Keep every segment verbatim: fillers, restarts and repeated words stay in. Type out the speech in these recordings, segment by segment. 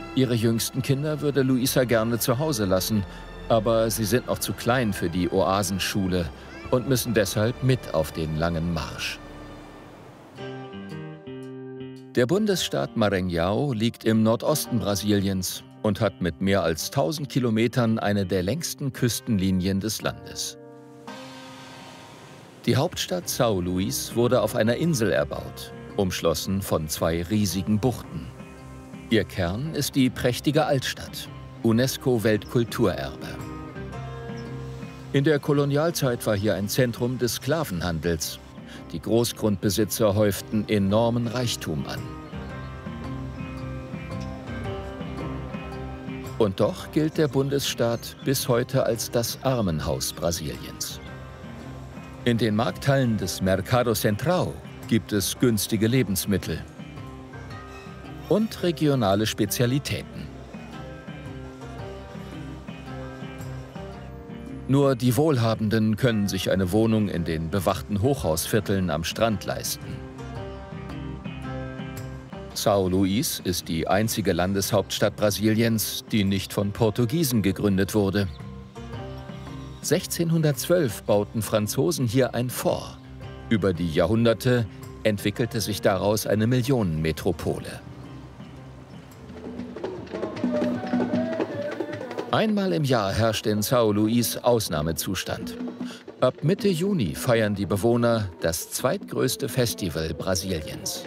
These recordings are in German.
Ihre jüngsten Kinder würde Luisa gerne zu Hause lassen, aber sie sind noch zu klein für die Oasenschule und müssen deshalb mit auf den langen Marsch. Der Bundesstaat Maranhão liegt im Nordosten Brasiliens und hat mit mehr als tausend Kilometern eine der längsten Küstenlinien des Landes. Die Hauptstadt São Luís wurde auf einer Insel erbaut, umschlossen von zwei riesigen Buchten. Ihr Kern ist die prächtige Altstadt, UNESCO-Weltkulturerbe. In der Kolonialzeit war hier ein Zentrum des Sklavenhandels. Die Großgrundbesitzer häuften enormen Reichtum an. Und doch gilt der Bundesstaat bis heute als das Armenhaus Brasiliens. In den Markthallen des Mercado Central gibt es günstige Lebensmittel und regionale Spezialitäten. Nur die Wohlhabenden können sich eine Wohnung in den bewachten Hochhausvierteln am Strand leisten. São Luís ist die einzige Landeshauptstadt Brasiliens, die nicht von Portugiesen gegründet wurde. sechzehnhundertzwölf bauten Franzosen hier ein Fort. Über die Jahrhunderte entwickelte sich daraus eine Millionenmetropole. Einmal im Jahr herrscht in São Luís Ausnahmezustand. Ab Mitte Juni feiern die Bewohner das zweitgrößte Festival Brasiliens.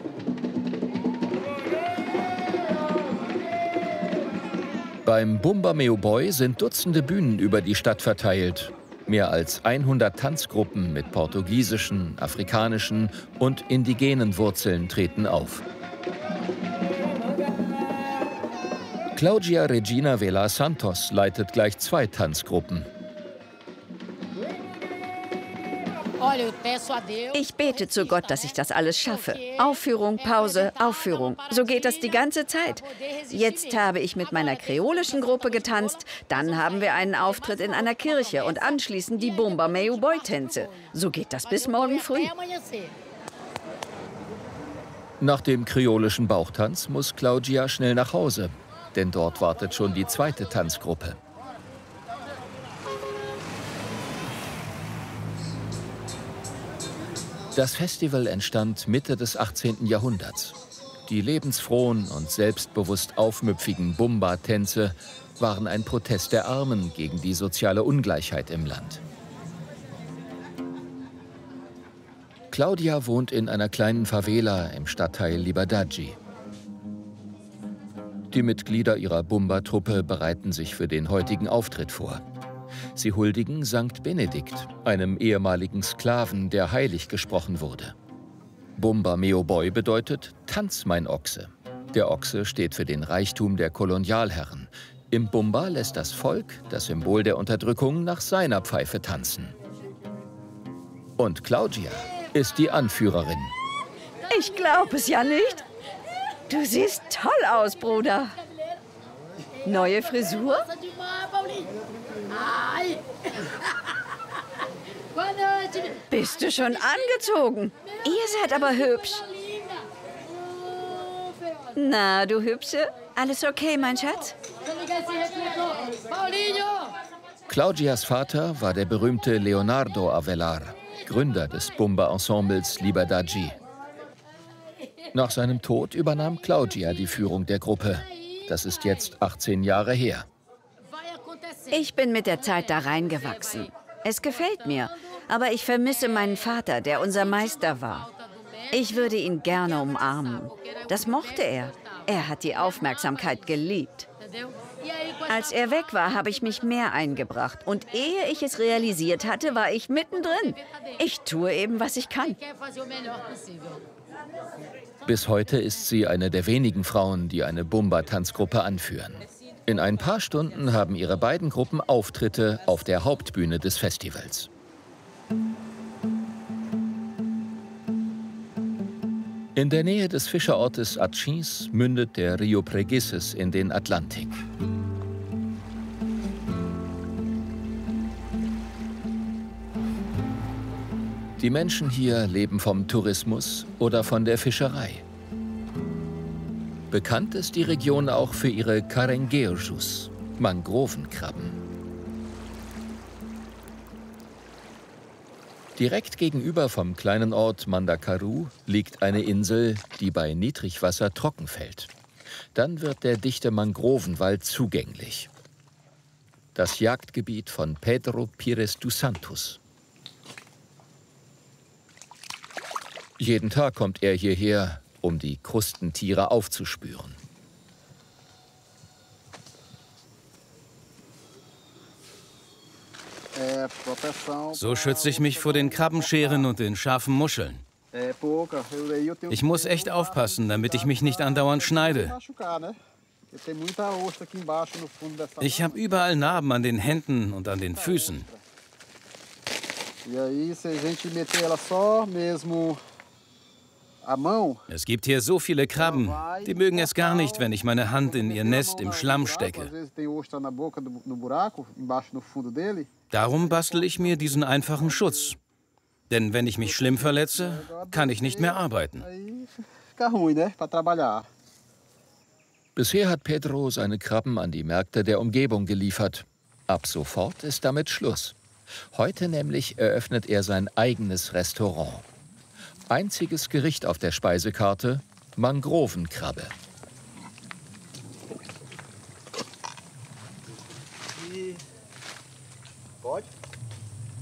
Beim Bumba Meu Boi sind Dutzende Bühnen über die Stadt verteilt. Mehr als hundert Tanzgruppen mit portugiesischen, afrikanischen und indigenen Wurzeln treten auf. Claudia Regina Vela Santos leitet gleich zwei Tanzgruppen. Ich bete zu Gott, dass ich das alles schaffe. Aufführung, Pause, Aufführung. So geht das die ganze Zeit. Jetzt habe ich mit meiner kreolischen Gruppe getanzt, dann haben wir einen Auftritt in einer Kirche und anschließend die Bumba Meu Boi Tänze. So geht das bis morgen früh. Nach dem kreolischen Bauchtanz muss Claudia schnell nach Hause, denn dort wartet schon die zweite Tanzgruppe. Das Festival entstand Mitte des achtzehnten Jahrhunderts. Die lebensfrohen und selbstbewusst aufmüpfigen Bumba-Tänze waren ein Protest der Armen gegen die soziale Ungleichheit im Land. Claudia wohnt in einer kleinen Favela im Stadtteil Liberdade. Die Mitglieder ihrer Bumba-Truppe bereiten sich für den heutigen Auftritt vor. Sie huldigen Sankt Benedikt, einem ehemaligen Sklaven, der heilig gesprochen wurde. Bumba Meu Boi bedeutet Tanz, mein Ochse. Der Ochse steht für den Reichtum der Kolonialherren. Im Bumba lässt das Volk, das Symbol der Unterdrückung, nach seiner Pfeife tanzen. Und Claudia ist die Anführerin. Ich glaube es ja nicht. Du siehst toll aus, Bruder. Neue Frisur? Bist du schon angezogen? Ihr seid aber hübsch. Na, du Hübsche? Alles okay, mein Schatz? Claudias Vater war der berühmte Leonardo Avelar, Gründer des Bumba-Ensembles Liberdade. Nach seinem Tod übernahm Claudia die Führung der Gruppe. Das ist jetzt achtzehn Jahre her. Ich bin mit der Zeit da reingewachsen. Es gefällt mir, aber ich vermisse meinen Vater, der unser Meister war. Ich würde ihn gerne umarmen. Das mochte er. Er hat die Aufmerksamkeit geliebt. Als er weg war, habe ich mich mehr eingebracht. Und ehe ich es realisiert hatte, war ich mittendrin. Ich tue eben, was ich kann. Bis heute ist sie eine der wenigen Frauen, die eine Bumba-Tanzgruppe anführen. In ein paar Stunden haben ihre beiden Gruppen Auftritte auf der Hauptbühne des Festivals. In der Nähe des Fischerortes Atchins mündet der Rio Preguiçes in den Atlantik. Die Menschen hier leben vom Tourismus oder von der Fischerei. Bekannt ist die Region auch für ihre Caranguejos, Mangrovenkrabben. Direkt gegenüber vom kleinen Ort Mandacaru liegt eine Insel, die bei Niedrigwasser trocken fällt. Dann wird der dichte Mangrovenwald zugänglich. Das Jagdgebiet von Pedro Pires dos Santos. Jeden Tag kommt er hierher, um die Krustentiere aufzuspüren. So schütze ich mich vor den Krabbenscheren und den scharfen Muscheln. Ich muss echt aufpassen, damit ich mich nicht andauernd schneide. Ich habe überall Narben an den Händen und an den Füßen. Es gibt hier so viele Krabben, die mögen es gar nicht, wenn ich meine Hand in ihr Nest im Schlamm stecke. Darum bastel ich mir diesen einfachen Schutz. Denn wenn ich mich schlimm verletze, kann ich nicht mehr arbeiten. Bisher hat Pedro seine Krabben an die Märkte der Umgebung geliefert. Ab sofort ist damit Schluss. Heute nämlich eröffnet er sein eigenes Restaurant. Einziges Gericht auf der Speisekarte: Mangrovenkrabbe. Pode?